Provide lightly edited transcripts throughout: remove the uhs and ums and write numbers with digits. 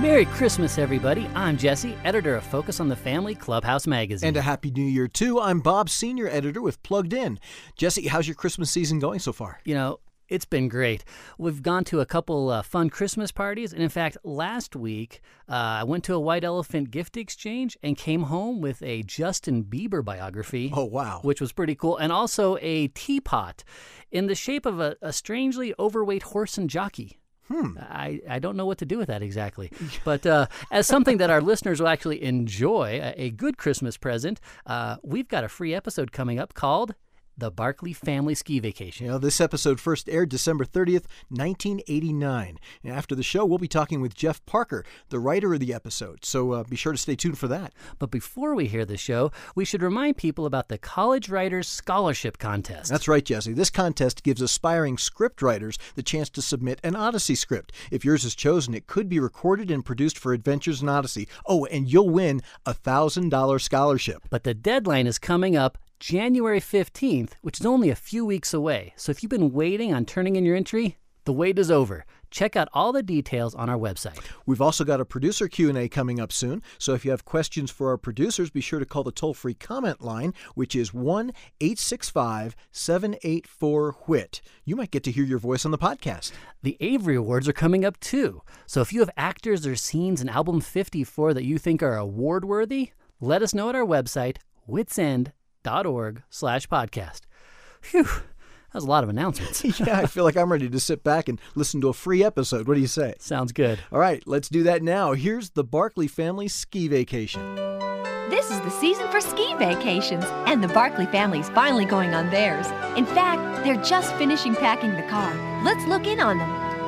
Merry Christmas, everybody. I'm Jesse, editor of Focus on the Family Clubhouse magazine. And a Happy New Year, too. I'm Bob, senior editor with Plugged In. Jesse, how's your Christmas season going so far? You know, it's been great. We've gone to a couple fun Christmas parties. And in fact, last week, I went to a White Elephant gift exchange and came home with a Justin Bieber biography. Oh, wow. Which was pretty cool. And also a teapot in the shape of a strangely overweight horse and jockey. I don't know what to do with that exactly. But as something that our listeners will actually enjoy, a good Christmas present, we've got a free episode coming up called The Barkley Family Ski Vacation. You know, this episode first aired December 30th, 1989. And after the show, we'll be talking with Jeff Parker, the writer of the episode. So be sure to stay tuned for that. But before we hear the show, we should remind people about the College Writers Scholarship Contest. That's right, Jesse. This contest gives aspiring script writers the chance to submit an Odyssey script. If yours is chosen, it could be recorded and produced for Adventures in Odyssey. Oh, and you'll win a $1,000 scholarship. But the deadline is coming up January 15th, which is only a few weeks away. So if you've been waiting on turning in your entry, the wait is over. Check out all the details on our website. We've also got a producer Q&A coming up soon, so if you have questions for our producers, be sure to call the toll-free comment line, which is 1-865-784-WHIT. You might get to hear your voice on the podcast. The Avery Awards are coming up too. So if you have actors or scenes in Album 54 that you think are award-worthy, let us know at our website, witsend.org/podcast. Phew, that was a lot of announcements. Yeah, I feel like I'm ready to sit back and listen to a free episode. What do you say? Sounds good. All right, let's do that now. Here's the Barkley family ski vacation. This is the season for ski vacations, and the Barkley family's finally going on theirs. In fact, they're just finishing packing the car. Let's look in on them.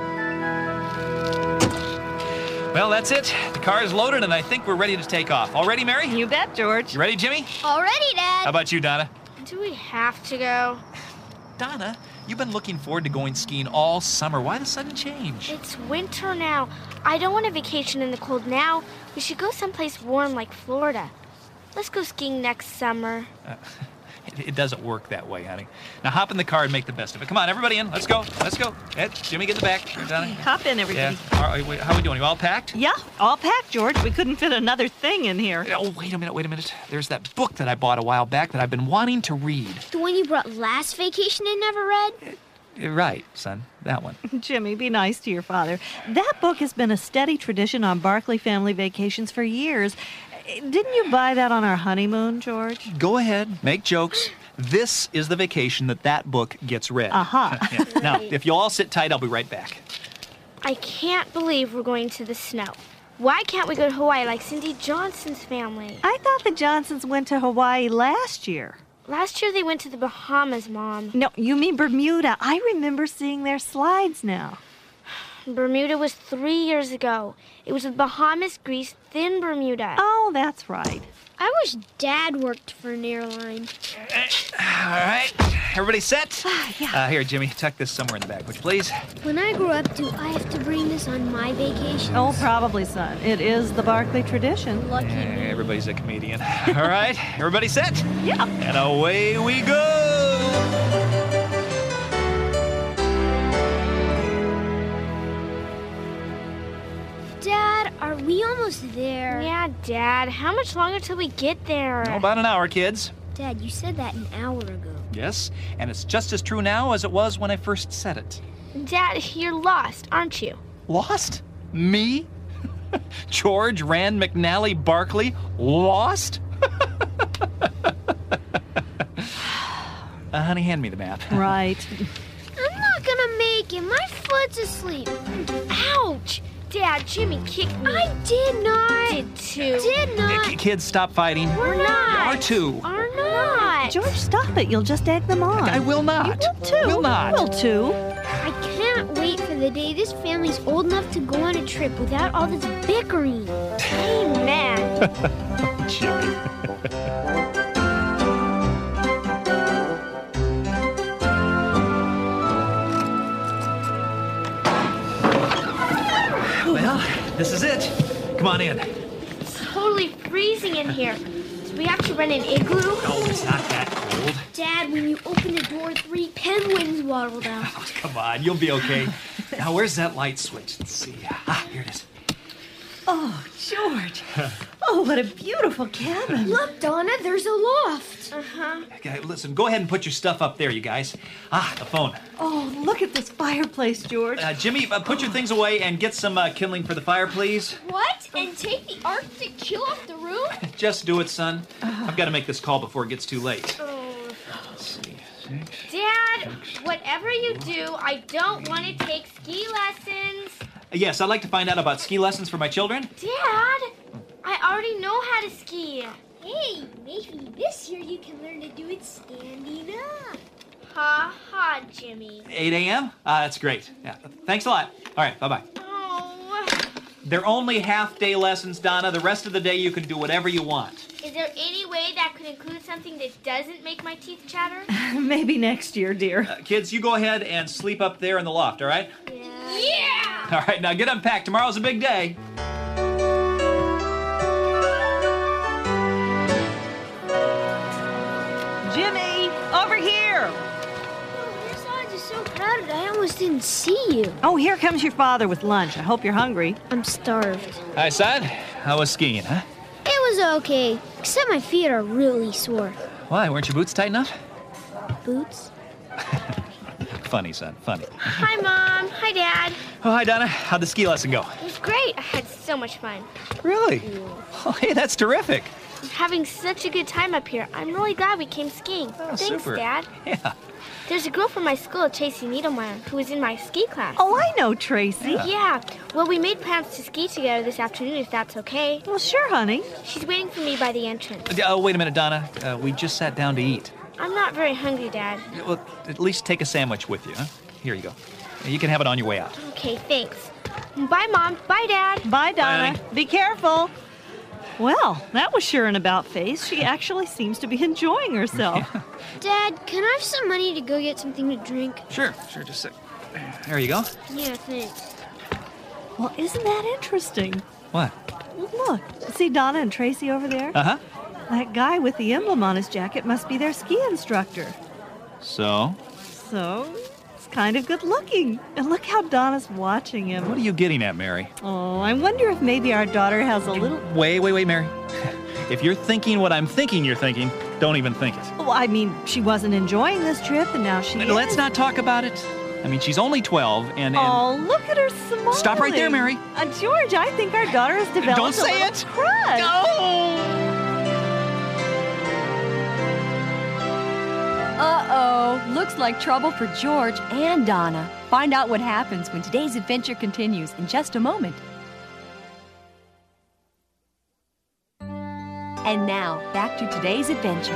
Well, that's it. The car is loaded, and I think we're ready to take off. All ready, Mary? You bet, George. You ready, Jimmy? All ready, Dad. How about you, Donna? Do we have to go? Donna, you've been looking forward to going skiing all summer. Why the sudden change? It's winter now. I don't want a vacation in the cold now. We should go someplace warm like Florida. Let's go skiing next summer. It doesn't work that way, honey. Now hop in the car and make the best of it. Come on, everybody in. Let's go. Let's go. Ed, Jimmy, get in the back. Donna. Hop in, everybody. Yeah. All right, wait, how are we doing? You all packed? Yeah, all packed, George. We couldn't fit another thing in here. Oh, wait a minute. There's that book that I bought a while back that I've been wanting to read. The one you brought last vacation and never read? You're right, son. That one. Jimmy, be nice to your father. That book has been a steady tradition on Barkley family vacations for years. Didn't you buy that on our honeymoon, George? Go ahead. Make jokes. This is the vacation that book gets read. Aha. Yeah. Now, if you all sit tight, I'll be right back. I can't believe we're going to the snow. Why can't we go to Hawaii like Cindy Johnson's family? I thought the Johnsons went to Hawaii last year. Last year they went to the Bahamas, Mom. No, you mean Bermuda. I remember seeing their slides now. Bermuda was 3 years ago. It was the Bahamas, Greece, then Bermuda. Oh, that's right. I wish Dad worked for an airline. All right. Everybody set? Yeah. Here, Jimmy, tuck this somewhere in the back, would you please? When I grow up, do I have to bring this on my vacation? Oh, probably, son. It is the Barkley tradition. Lucky me. Everybody's a comedian. All right. Everybody set? Yeah. And away we go. Dad, are we almost there? Yeah, Dad. How much longer till we get there? Oh, about an hour, kids. Dad, you said that an hour ago. Yes, and it's just as true now as it was when I first said it. Dad, you're lost, aren't you? Lost? Me? George Rand McNally Barkley? Lost? Honey, hand me the map. Right. I'm not gonna make it. My foot's asleep. Ouch! Dad, Jimmy kicked me. I did not. Did too. Did not. Kids, stop fighting. We're not. Are too. Are not. George, stop it. You'll just egg them on. I will not. You will too. Will not. Will too. I can't wait for the day this family's old enough to go on a trip without all this bickering. Amen. Jimmy. Well, this is it. Come on in. It's totally freezing in here. Do we have to rent an igloo? Oh, it's not that cold. Dad, when you open the door, 3 penguins waddled out. Oh, come on, you'll be okay. Now, where's that light switch? Let's see. Ah, here it is. Oh, George. Oh, what a beautiful cabin. Look, Donna, there's a loft. Okay, listen, go ahead and put your stuff up there, you guys. The phone. Oh, look at this fireplace, George. Jimmy, put your things away and get some kindling for the fire, please. What? And take the Arctic chill off the roof? Just do it, son. I've got to make this call before it gets too late. Let's see. Dad, whatever you do, I don't want to take ski lessons. Yes, I'd like to find out about ski lessons for my children. Dad, I already know how to ski. Hey, maybe this year you can learn to do it standing up. Ha ha, Jimmy. 8 a.m.? That's great. Yeah, thanks a lot. All right, bye-bye. Oh. They're only half-day lessons, Donna. The rest of the day you can do whatever you want. Is there any way that could include something that doesn't make my teeth chatter? Maybe next year, dear. Kids, you go ahead and sleep up there in the loft, all right? Yeah! All right, now get unpacked. Tomorrow's a big day. Jimmy, over here. Oh, this lodge is so crowded, I almost didn't see you. Oh, here comes your father with lunch. I hope you're hungry. I'm starved. Hi, son. How was skiing, huh? It was okay, except my feet are really sore. Why, weren't your boots tight enough? Boots? Funny, son, funny. Hi, Mom. Hi, Dad. Oh, hi, Donna. How'd the ski lesson go? It was great. I had so much fun. Really? Oh, hey, that's terrific. I'm having such a good time up here. I'm really glad we came skiing. Oh, Thanks, super. Dad. Yeah. There's a girl from my school, Tracy Needlemeyer, who was in my ski class. Oh, I know Tracy. Yeah. Well, we made plans to ski together this afternoon, if that's okay. Well, sure, honey. She's waiting for me by the entrance. Oh, wait a minute, Donna. We just sat down to eat. I'm not very hungry, Dad. Well, at least take a sandwich with you, huh? Here you go. You can have it on your way out. Okay, thanks. Bye, Mom. Bye, Dad. Bye, Donna. Bye. Be careful. Well, that was sure an about-face. She actually seems to be enjoying herself. Dad, can I have some money to go get something to drink? Sure, just a sec. There you go. Yeah, thanks. Well, isn't that interesting? What? Look, see Donna and Tracy over there? Uh-huh. That guy with the emblem on his jacket must be their ski instructor. So? So, it's kind of good looking. And look how Donna's watching him. What are you getting at, Mary? Oh, I wonder if maybe our daughter has a little... Wait, Mary. If you're thinking what I'm thinking you're thinking, don't even think it. Well, I mean, she wasn't enjoying this trip, and now she is. Let's not talk about it. I mean, she's only 12, and... Oh, look at her smiling. Stop right there, Mary. George, I think our daughter has developed Don't say a it. little crush. No! Uh-oh, looks like trouble for George and Donna. Find out what happens when today's adventure continues in just a moment. And now, back to today's adventure.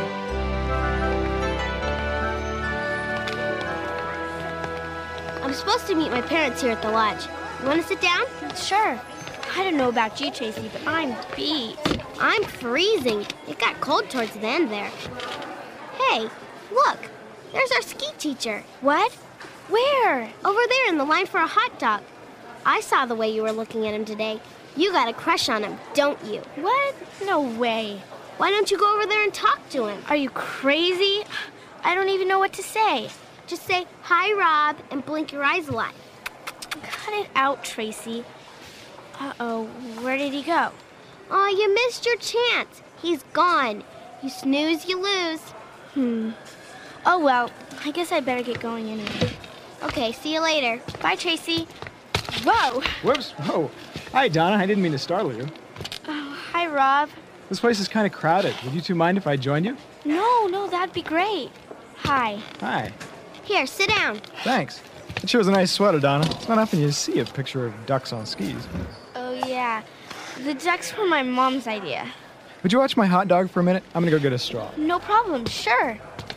I'm supposed to meet my parents here at the lodge. You want to sit down? Sure. I don't know about you, Tracy, but I'm beat. I'm freezing. It got cold towards the end there. Hey, look. There's our ski teacher. What? Where? Over there in the line for a hot dog. I saw the way you were looking at him today. You got a crush on him, don't you? What? No way. Why don't you go over there and talk to him? Are you crazy? I don't even know what to say. Just say, "Hi, Rob," and blink your eyes a lot. Cut it out, Tracy. Uh-oh, where did he go? Oh, you missed your chance. He's gone. You snooze, you lose. Oh, well, I guess I better get going anyway. Okay, see you later. Bye, Tracy. Whoa. Whoops. Whoa. Hi, Donna. I didn't mean to startle you. Oh, hi, Rob. This place is kind of crowded. Would you two mind if I joined you? No, that'd be great. Hi. Hi. Here, sit down. Thanks. That sure was a nice sweater, Donna. It's not often you see a picture of ducks on skis. Oh, yeah. The ducks were my mom's idea. Would you watch my hot dog for a minute? I'm gonna go get a straw. No problem, sure.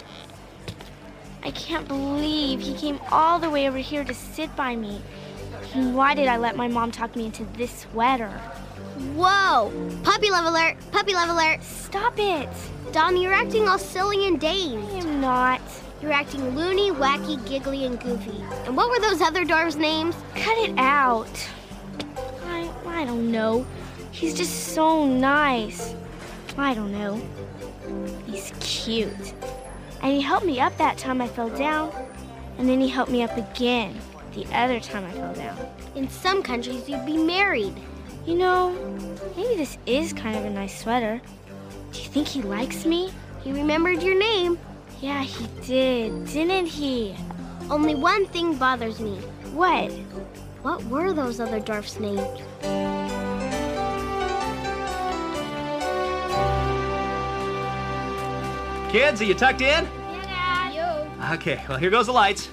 I can't believe he came all the way over here to sit by me. And why did I let my mom talk me into this sweater? Whoa! Puppy love alert! Puppy love alert! Stop it! Donna, you're acting all silly and dazed. I am not. You're acting loony, wacky, giggly, and goofy. And what were those other dwarves' names? Cut it out. I don't know. He's just so nice. I don't know. He's cute. And he helped me up that time I fell down. And then he helped me up again the other time I fell down. In some countries, you'd be married. You know, maybe this is kind of a nice sweater. Do you think he likes me? He remembered your name. Yeah, he did, didn't he? Only one thing bothers me. What? What were those other dwarfs' names? Kids, are you tucked in? Yeah, Dad. Yo. Okay, well, here goes the lights.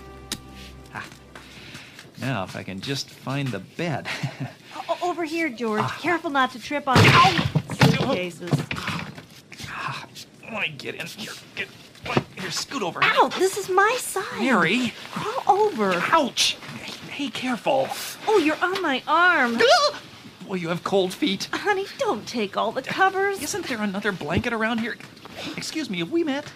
Now, if I can just find the bed. Over here, George. Careful not to trip on suitcases. Let me get in here. Here, scoot over. Ow, this is my side. Mary. Crawl over. Ouch. Hey, careful. Oh, you're on my arm. Boy, you have cold feet. Honey, don't take all the covers. Isn't there another blanket around here? Excuse me, have we met?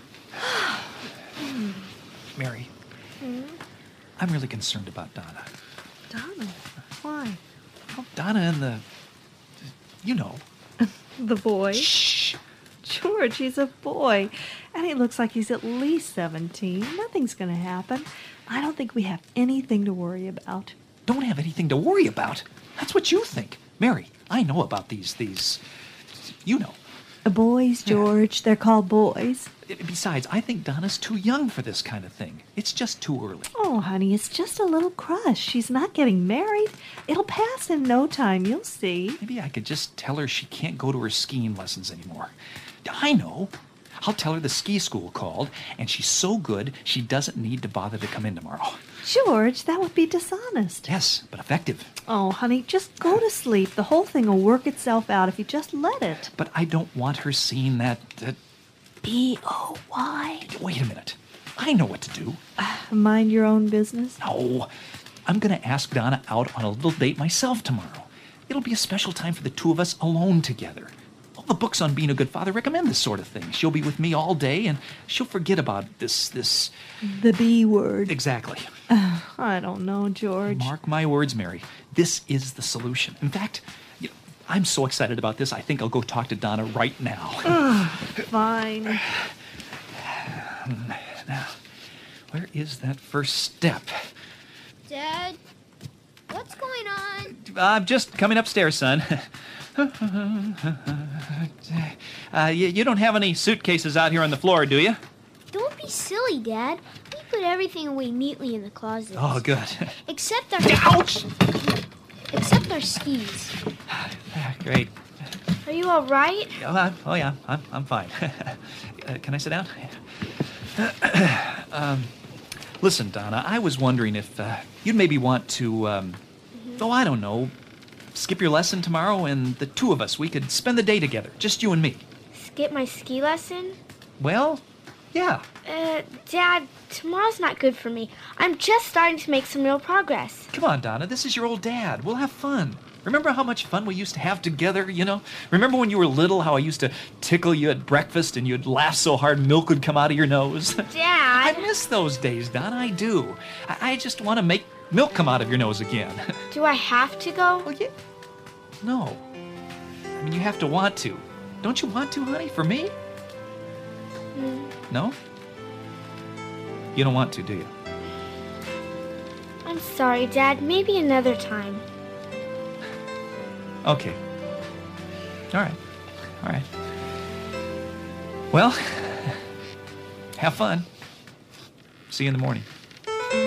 Mary, I'm really concerned about Donna. Donna? Why? Well, Donna and the... You know. The boy? Shh. George, he's a boy. And he looks like he's at least 17. Nothing's going to happen. I don't think we have anything to worry about. Don't have anything to worry about. That's what you think. Mary, I know about these... You know. Boys, George. They're called boys. Besides, I think Donna's too young for this kind of thing. It's just too early. Oh, honey, it's just a little crush. She's not getting married. It'll pass in no time, you'll see. Maybe I could just tell her she can't go to her skiing lessons anymore. I know. I'll tell her the ski school called, and she's so good she doesn't need to bother to come in tomorrow. George, that would be dishonest. Yes, but effective. Oh, honey, just go to sleep. The whole thing will work itself out if you just let it. But I don't want her seeing that... B-O-Y. Wait a minute. I know what to do. Mind your own business? No. I'm going to ask Donna out on a little date myself tomorrow. It'll be a special time for the two of us alone together. All the books on being a good father recommend this sort of thing. She'll be with me all day, and she'll forget about this... The B word. Exactly. I don't know, George. Mark my words, Mary. This is the solution. In fact, I'm so excited about this, I think I'll go talk to Donna right now. Fine. Now, where is that first step? Dad, what's going on? I'm just coming upstairs, son. You don't have any suitcases out here on the floor, do you? Don't be silly, Dad. We put everything away neatly in the closet. Oh, good. Except our... Ouch! Except our skis. Great. Are you all right? Oh yeah, I'm fine. Can I sit down? Listen, Donna, I was wondering if you'd maybe want to, I don't know, skip your lesson tomorrow, and the two of us, we could spend the day together, just you and me. Skip my ski lesson? Well, yeah. Dad, tomorrow's not good for me. I'm just starting to make some real progress. Come on, Donna, this is your old dad. We'll have fun. Remember how much fun we used to have together, you know? Remember when you were little, how I used to tickle you at breakfast and you'd laugh so hard milk would come out of your nose? Dad! I miss those days, Donna, I do. I just want to make milk come out of your nose again. Do I have to go? Well, yeah. No. I mean, you have to want to. Don't you want to, honey, for me? No? You don't want to, do you? I'm sorry, Dad. Maybe another time. Okay. All right. Well, have fun. See you in the morning.